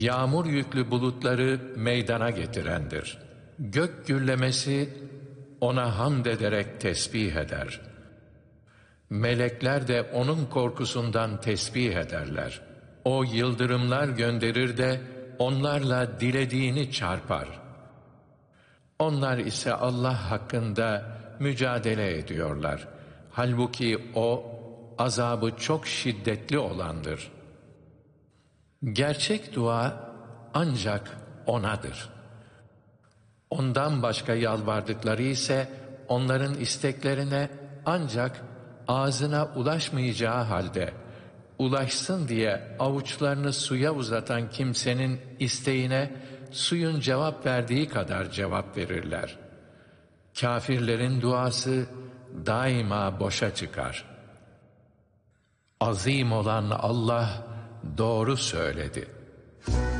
Yağmur yüklü bulutları meydana getirendir. Gök gürlemesi ona hamd ederek tesbih eder. Melekler de onun korkusundan tesbih ederler. O yıldırımlar gönderir de onlarla dilediğini çarpar. Onlar ise Allah hakkında mücadele ediyorlar. Halbuki o azabı çok şiddetli olandır. Gerçek dua ancak O'nadır. Ondan başka yalvardıkları ise onların isteklerine ancak ağzına ulaşmayacağı halde ulaşsın diye avuçlarını suya uzatan kimsenin isteğine suyun cevap verdiği kadar cevap verirler. Kafirlerin duası daima boşa çıkar. Azim olan Allah doğru söyledi.